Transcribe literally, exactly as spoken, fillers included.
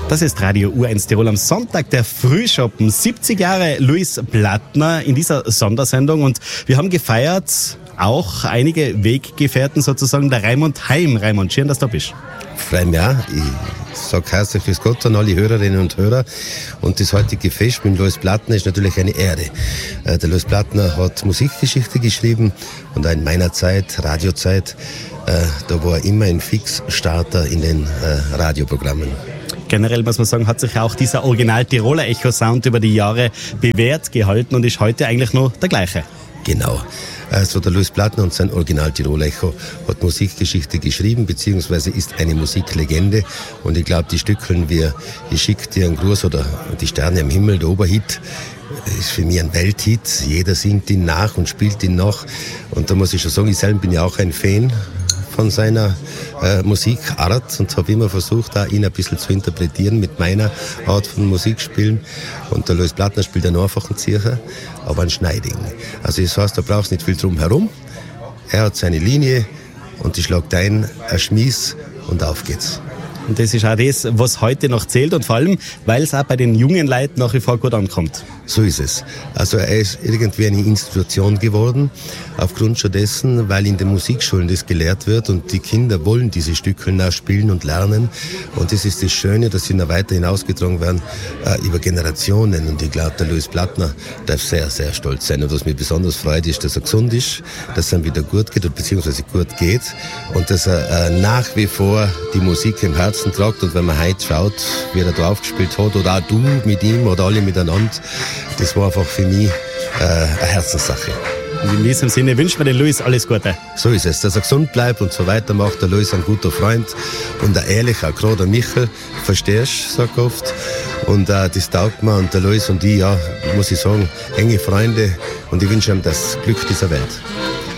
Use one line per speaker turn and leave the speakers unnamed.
Das ist Radio U eins Tirol am Sonntag, der Frühschoppen. siebzig Jahre Luis Plattner in dieser Sondersendung und wir haben gefeiert auch einige Weggefährten sozusagen, der Raimund Heim. Raimund, schön, dass du da bist.
Freue mich auch. Ich sage herzlich grüß Gott an alle Hörerinnen und Hörer. Und das heutige Fest mit Luis Plattner ist natürlich eine Ehre. Der Luis Plattner hat Musikgeschichte geschrieben und auch in meiner Zeit, Radiozeit, da war er immer ein Fixstarter in den Radioprogrammen.
Generell muss man sagen, hat sich auch dieser Original-Tiroler Echo-Sound über die Jahre bewährt gehalten und ist heute eigentlich nur der gleiche.
Genau. Also der Luis Plattner und sein Original Tirol Echo hat Musikgeschichte geschrieben, beziehungsweise ist eine Musiklegende. Und ich glaube, die Stückeln wie Ich schick dir einen Gruß oder Die Sterne am Himmel, der Oberhit, ist für mich ein Welthit. Jeder singt ihn nach und spielt ihn nach. Und da muss ich schon sagen, ich selbst bin ja auch ein Fan von seiner äh, Musikart und habe immer versucht, da ihn ein bisschen zu interpretieren mit meiner Art von Musikspielen. Und der Luis Plattner spielt einen einfachen Zircher, aber einen Schneiding. Also das heißt, da brauchst du nicht viel drum herum. Er hat seine Linie und die schlagt ein, ein Schmies und auf geht's.
Und das ist auch das, was heute noch zählt und vor allem, weil es auch bei den jungen Leuten nach wie vor gut ankommt.
So ist es. Also er ist irgendwie eine Institution geworden, aufgrund schon dessen, weil in den Musikschulen das gelehrt wird und die Kinder wollen diese Stücke nachspielen und lernen. Und das ist das Schöne, dass sie noch weiter hinausgetragen werden äh, über Generationen. Und ich glaube, der Luis Plattner darf sehr, sehr stolz sein. Und was mich besonders freut, ist, dass er gesund ist, dass es ihm wieder gut geht, beziehungsweise gut geht und dass er äh, nach wie vor die Musik im Herzen tragt. Und wenn man heute schaut, wie er da aufgespielt hat, oder auch du mit ihm oder alle miteinander, das war einfach für mich äh, eine Herzenssache.
Und in diesem Sinne wünschen wir den Luis alles Gute.
So ist es, dass er gesund bleibt und so weiter macht. Der Luis ein guter Freund und ein ehrlicher, gerade der Michel, verstehst du, sag ich oft. Und äh, das taugt mir und der Luis und ich, ja, muss ich sagen, enge Freunde und ich wünsche ihm das Glück dieser Welt.